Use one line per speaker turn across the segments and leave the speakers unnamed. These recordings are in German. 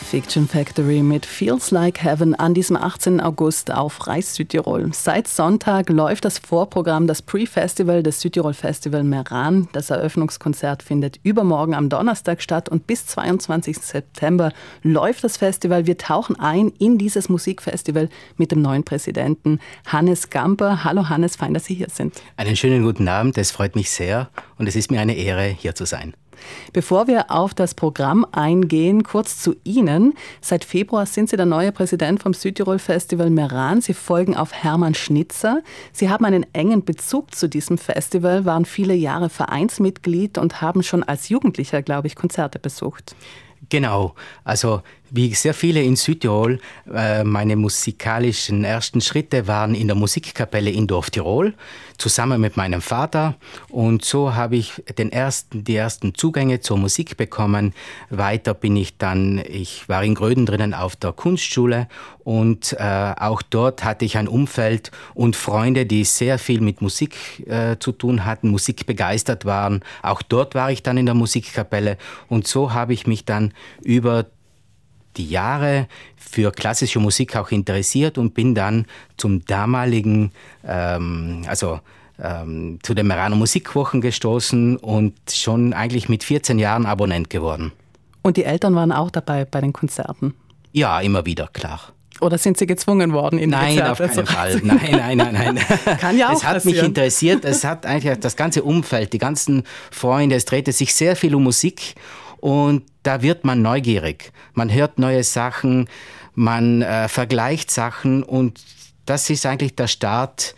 Fiction Factory mit Feels Like Heaven an diesem 18. August auf Reis Südtirol. Seit Sonntag läuft das Vorprogramm, das Pre-Festival des Südtirol Festival Meran. Das Eröffnungskonzert findet übermorgen am Donnerstag statt und bis 22. September läuft das Festival. Wir tauchen ein in dieses Musikfestival mit dem neuen Präsidenten Hannes Gamper. Hallo Hannes, fein, dass Sie hier sind.
Einen schönen guten Abend, es freut mich sehr und es ist mir eine Ehre, hier zu sein.
Bevor wir auf das Programm eingehen, kurz zu Ihnen. Seit Februar sind Sie der neue Präsident vom Südtirol Festival Meran. Sie folgen auf Hermann Schnitzer. Sie haben einen engen Bezug zu diesem Festival, waren viele Jahre Vereinsmitglied und haben schon als Jugendlicher, glaube ich, Konzerte besucht.
Genau, also wie sehr viele in Südtirol, meine musikalischen ersten Schritte waren in der Musikkapelle in Dorf Tirol, zusammen mit meinem Vater. Und so habe ich die ersten Zugänge zur Musik bekommen. Weiter ich war in Gröden drinnen auf der Kunstschule und auch dort hatte ich ein Umfeld und Freunde, die sehr viel mit Musik zu tun hatten, musikbegeistert waren. Auch dort war ich dann in der Musikkapelle und so habe ich mich dann über die Jahre für klassische Musik auch interessiert und bin dann zum damaligen, zu den Meraner Musikwochen gestoßen und schon eigentlich mit 14 Jahren Abonnent geworden.
Und die Eltern waren auch dabei bei den Konzerten?
Ja, immer wieder, klar.
Oder sind Sie gezwungen worden in die
Konzerte? Nein, auf keinen Fall. Nein.
Kann ja auch
Es hat mich interessiert, es hat eigentlich das ganze Umfeld, die ganzen Freunde, es drehte sich sehr viel um Musik. Und da wird man neugierig. Man hört neue Sachen, man vergleicht Sachen und das ist eigentlich der Start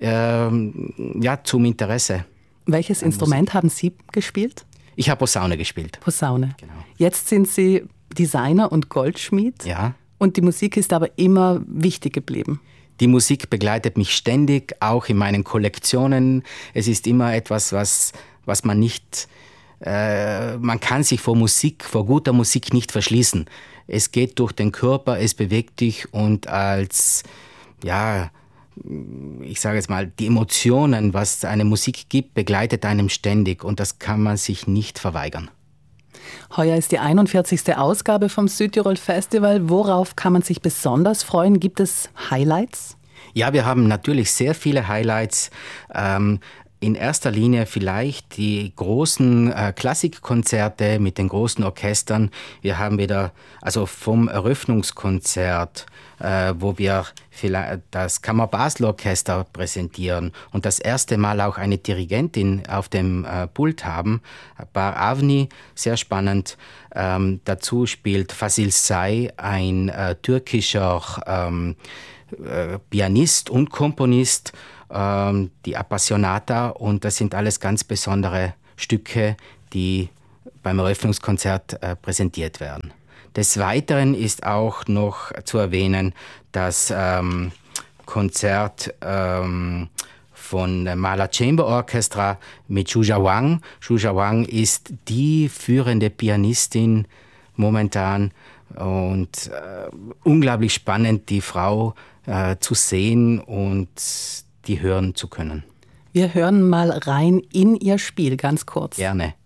zum Interesse.
Welches Instrument haben Sie gespielt?
Ich habe Posaune gespielt.
Posaune.
Genau.
Jetzt sind Sie Designer und Goldschmied.
Ja.
Und die Musik ist aber immer wichtig geblieben.
Die Musik begleitet mich ständig, auch in meinen Kollektionen. Es ist immer etwas, was man nicht... man kann sich vor guter Musik nicht verschließen. Es geht durch den Körper, es bewegt dich und ich sage jetzt mal, die Emotionen, was eine Musik gibt, begleitet einem ständig und das kann man sich nicht verweigern.
Heuer ist die 41. Ausgabe vom Südtirol Festival. Worauf kann man sich besonders freuen? Gibt es Highlights?
Ja, wir haben natürlich sehr viele Highlights. In erster Linie vielleicht die großen Klassikkonzerte mit den großen Orchestern. Wir haben wieder, also vom Eröffnungskonzert, wo wir vielleicht das Kammer-Basel-Orchester präsentieren und das erste Mal auch eine Dirigentin auf dem Pult haben. Bar Avni, sehr spannend. Dazu spielt Fasil Say, ein türkischer Pianist und Komponist, die Appassionata und das sind alles ganz besondere Stücke, die beim Eröffnungskonzert präsentiert werden. Des Weiteren ist auch noch zu erwähnen das Konzert von Mahler Chamber Orchestra mit Zhu Wang. Zhu Wang ist die führende Pianistin momentan und unglaublich spannend, die Frau zu sehen und die hören zu können.
Wir hören mal rein in Ihr Spiel, ganz kurz.
Gerne.